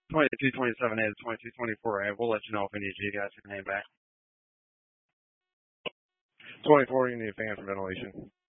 2227A to 2224A. We'll let you know if we need you guys to hang back. 24, you need a fan for ventilation.